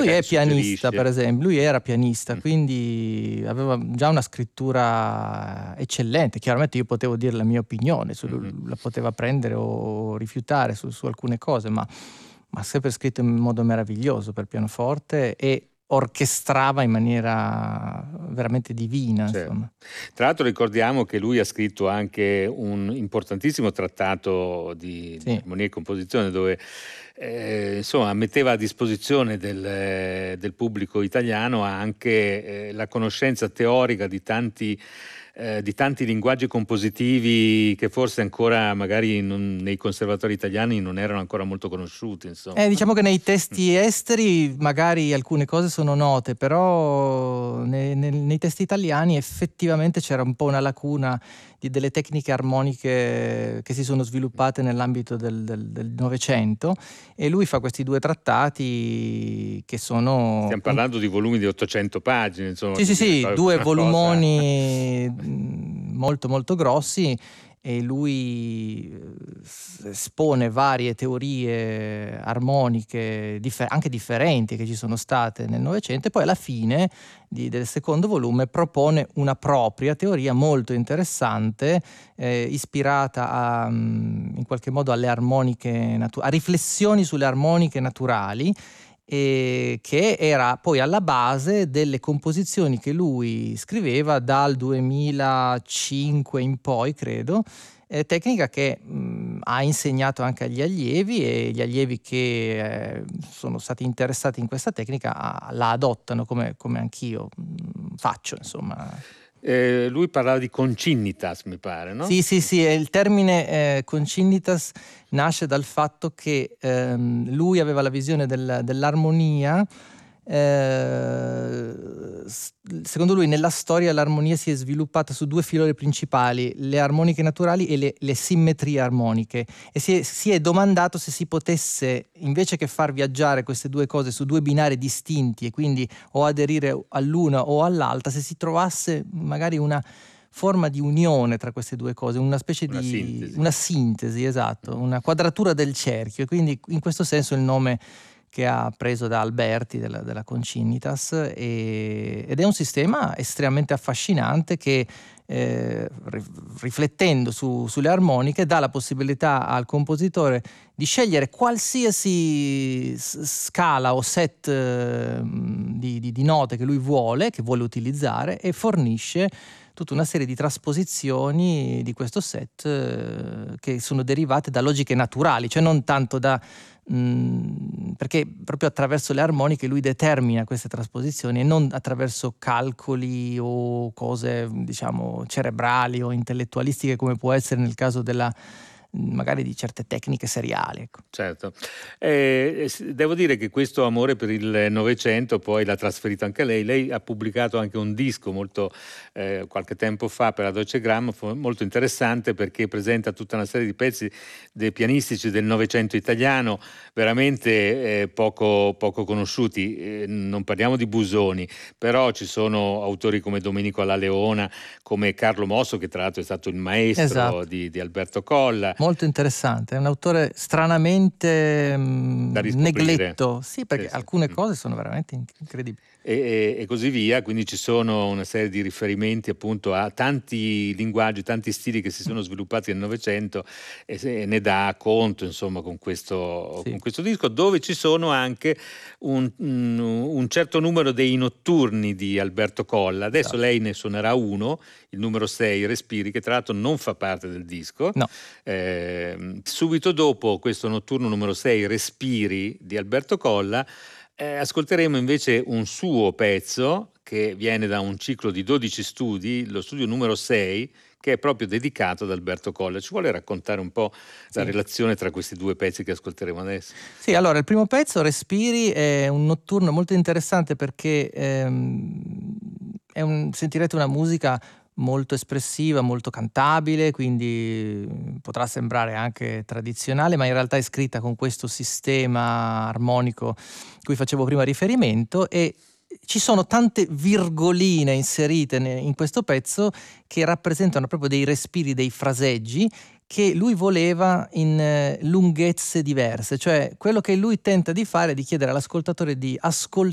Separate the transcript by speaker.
Speaker 1: lui è
Speaker 2: pianista,
Speaker 1: per esempio, lui era pianista,
Speaker 2: Mm.
Speaker 1: quindi aveva già una scrittura eccellente. Chiaramente io potevo dire la mia opinione, la poteva prendere o rifiutare su alcune cose, ma ha sempre scritto in modo meraviglioso per pianoforte e orchestrava in maniera veramente divina,
Speaker 2: Certo.
Speaker 1: insomma.
Speaker 2: Tra l'altro ricordiamo che lui ha scritto anche un importantissimo trattato di
Speaker 1: Sì.
Speaker 2: armonia e composizione dove insomma metteva a disposizione del pubblico italiano anche la conoscenza teorica di tanti linguaggi compositivi che forse ancora magari nei conservatori italiani non erano ancora molto conosciuti, insomma.
Speaker 1: Diciamo che nei testi esteri magari alcune cose sono note, però nei testi italiani effettivamente c'era un po' una lacuna di delle tecniche armoniche che si sono sviluppate nell'ambito del Novecento, e lui fa questi due trattati che sono...
Speaker 2: Stiamo parlando di volumi di 800 pagine, insomma.
Speaker 1: Sì, due volumoni
Speaker 2: cosa...
Speaker 1: molto molto grossi, e lui espone varie teorie armoniche anche differenti che ci sono state nel Novecento, e poi alla fine del secondo volume propone una propria teoria molto interessante, ispirata in qualche modo alle armoniche a riflessioni sulle armoniche naturali, e che era poi alla base delle composizioni che lui scriveva dal 2005 in poi, credo, tecnica che ha insegnato anche agli allievi, e gli allievi che sono stati interessati in questa tecnica la adottano, come anch'io faccio, insomma.
Speaker 2: Lui parlava di concinnitas, mi pare, no?
Speaker 1: Sì, il termine concinnitas nasce dal fatto che lui aveva la visione dell'armonia. Secondo lui nella storia l'armonia si è sviluppata su due filone principali: le armoniche naturali e le simmetrie armoniche, e si è domandato se si potesse, invece che far viaggiare queste due cose su due binari distinti e quindi o aderire all'una o all'altra, se si trovasse magari una forma di unione tra queste due cose, una specie di una sintesi, esatto, una quadratura del cerchio. E quindi in questo senso il nome che ha preso da Alberti della Concinnitas, ed è un sistema estremamente affascinante che riflettendo sulle armoniche dà la possibilità al compositore di scegliere qualsiasi scala o set di note che lui vuole utilizzare, e fornisce tutta una serie di trasposizioni di questo set che sono derivate da logiche naturali, cioè non tanto perché proprio attraverso le armoniche lui determina queste trasposizioni, e non attraverso calcoli o cose, diciamo, cerebrali o intellettualistiche, come può essere nel caso magari di certe tecniche seriali, ecco.
Speaker 2: Certo, devo dire che questo amore per il Novecento poi l'ha trasferito anche lei. Lei ha pubblicato anche un disco qualche tempo fa per la Deutsche Grammophon, molto interessante, perché presenta tutta una serie di pezzi pianistici del Novecento italiano veramente poco conosciuti. Non parliamo di Busoni, però ci sono autori come Domenico Alla Leona, come Carlo Mosso, che tra l'altro è stato il maestro, esatto, di Alberto Colla.
Speaker 1: Molto interessante, è un autore stranamente negletto, sì, perché alcune cose sono veramente incredibili.
Speaker 2: E così via, quindi ci sono una serie di riferimenti appunto a tanti linguaggi, tanti stili che si sono sviluppati nel Novecento, e ne dà conto, insomma, con questo disco, dove ci sono anche un certo numero dei notturni di Alberto Colla. Adesso lei ne suonerà uno, il numero 6, Respiri, che tra l'altro non fa parte del disco.
Speaker 1: No.
Speaker 2: Subito dopo questo notturno numero 6, Respiri, di Alberto Colla, ascolteremo invece un suo pezzo che viene da un ciclo di 12 studi, lo studio numero 6, che è proprio dedicato ad Alberto Colla. Ci vuole raccontare un po' la relazione tra questi due pezzi che ascolteremo adesso?
Speaker 1: Sì, allora il primo pezzo, Respiri, è un notturno molto interessante perché sentirete una musica molto espressiva, molto cantabile, quindi potrà sembrare anche tradizionale, ma in realtà è scritta con questo sistema armonico cui facevo prima riferimento, e ci sono tante virgoline inserite in questo pezzo che rappresentano proprio dei respiri, dei fraseggi che lui voleva in lunghezze diverse. Cioè quello che lui tenta di fare è di chiedere all'ascoltatore di